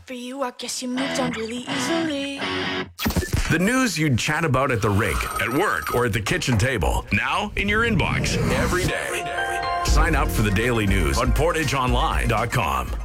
for you, I guess you moved on really easily. The news you'd chat about at the rink, at work, or at the kitchen table. Now in your inbox every day. Sign up for the daily news on PortageOnline.com.